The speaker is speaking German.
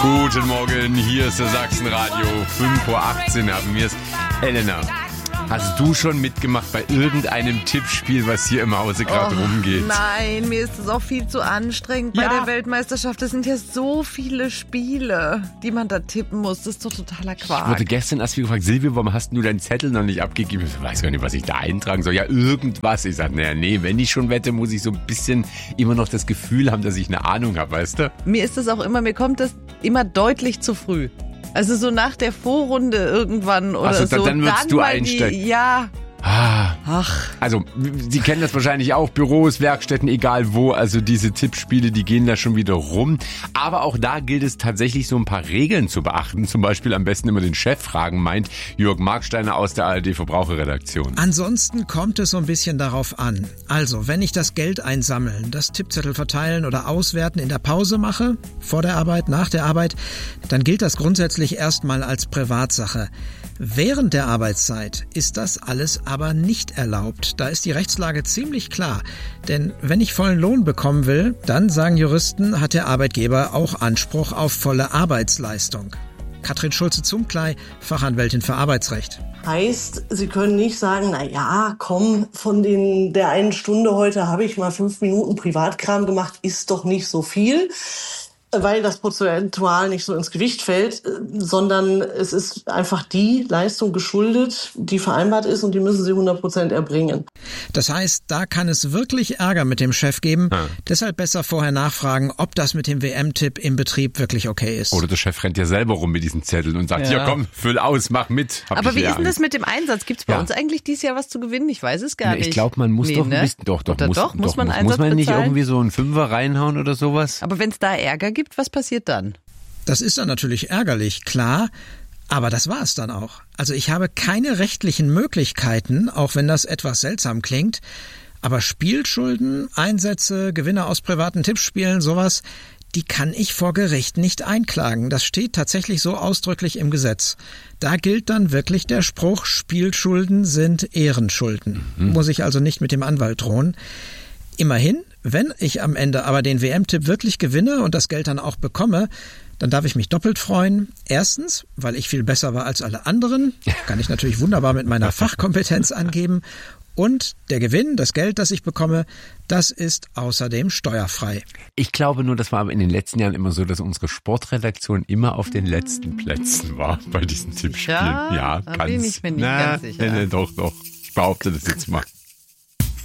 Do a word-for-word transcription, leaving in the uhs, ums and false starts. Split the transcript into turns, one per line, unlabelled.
Guten Morgen, hier ist der Sachsenradio. fünf Uhr achtzehn haben wir es. Elena, hast du schon mitgemacht bei irgendeinem Tippspiel, was hier im Hause gerade
oh,
rumgeht?
Nein, mir ist das auch viel zu anstrengend
Ja.
bei der Weltmeisterschaft. Es sind ja so viele Spiele, die man da tippen muss. Das ist doch totaler
Ich wurde
Quark.
gestern erst wieder gefragt, Silvia, warum hast du deinen Zettel noch nicht abgegeben? Ich weiß gar nicht, was ich da eintragen soll. Ja, irgendwas. Ich sage, naja, nee, wenn ich schon wette, muss ich so ein bisschen immer noch das Gefühl haben, dass ich eine Ahnung habe, weißt du?
Mir ist das auch immer, mir kommt das immer deutlich zu früh. Also so nach der Vorrunde irgendwann oder
Ach so, dann-
so.
dann würdest du
mal
einsteigen.
Die, ja,
Ah.
ach.
Also, Sie kennen das wahrscheinlich auch, Büros, Werkstätten, egal wo, also diese Tippspiele, die gehen da schon wieder rum. Aber auch da gilt es tatsächlich so ein paar Regeln zu beachten. Zum Beispiel am besten immer den Chef fragen, meint Jörg Marksteiner aus der A R D-Verbraucherredaktion.
Ansonsten kommt es so ein bisschen darauf an. Also, wenn ich das Geld einsammeln, das Tippzettel verteilen oder auswerten in der Pause mache, vor der Arbeit, nach der Arbeit, dann gilt das grundsätzlich erstmal als Privatsache. Während der Arbeitszeit ist das alles aber nicht erlaubt. Da ist die Rechtslage ziemlich klar. Denn wenn ich vollen Lohn bekommen will, dann, sagen Juristen, hat der Arbeitgeber auch Anspruch auf volle Arbeitsleistung. Katrin Schulze-Zumklei, Fachanwältin für Arbeitsrecht.
Heißt, Sie können nicht sagen, na ja, komm, von den, der einen Stunde heute habe ich mal fünf Minuten Privatkram gemacht, ist doch nicht so viel, weil das prozentual nicht so ins Gewicht fällt, sondern es ist einfach die Leistung geschuldet, die vereinbart ist und die müssen Sie hundert Prozent erbringen.
Das heißt, da kann es wirklich Ärger mit dem Chef geben.
Ja.
Deshalb besser vorher nachfragen, ob das mit dem W M-Tipp im Betrieb wirklich okay ist.
Oder der Chef rennt ja selber rum mit diesen Zetteln und sagt, ja,
Ja.
komm, füll aus, mach mit. Hab
Aber
ich
wie
eher
ist denn das
Angst.
mit dem Einsatz? Gibt es bei
Ja.
uns eigentlich dieses Jahr was zu gewinnen? Ich weiß es gar
Na,
nicht.
ich glaube, man muss
Nee,
doch
ne?
ein bisschen, doch, doch,
Oder
muss,
doch, muss man
muss,
Einsatz
muss man nicht
bezahlen?
irgendwie so einen Fünfer reinhauen oder sowas?
Aber wenn es da Ärger gibt, was passiert dann?
Das ist dann natürlich ärgerlich, klar. Aber das war es dann auch. Also ich habe keine rechtlichen Möglichkeiten, auch wenn das etwas seltsam klingt. Aber Spielschulden, Einsätze, Gewinne aus privaten Tippspielen, sowas, die kann ich vor Gericht nicht einklagen. Das steht tatsächlich so ausdrücklich im Gesetz. Da gilt dann wirklich der Spruch, Spielschulden sind Ehrenschulden. Mhm. Muss ich also nicht mit dem Anwalt drohen. Immerhin, wenn ich am Ende aber den W M-Tipp wirklich gewinne und das Geld dann auch bekomme, dann darf ich mich doppelt freuen. Erstens, weil ich viel besser war als alle anderen. Kann ich natürlich wunderbar mit meiner Fachkompetenz angeben. Und der Gewinn, das Geld, das ich bekomme, das ist außerdem steuerfrei.
Ich glaube nur, das war aber in den letzten Jahren immer so, dass unsere Sportredaktion immer auf den letzten Plätzen war bei diesen Tippspielen.
Ja,
Ja,
da
ganz.
bin ich mir nicht
na,
ganz sicher.
Nee, nee, doch, doch. Ich behaupte das jetzt mal.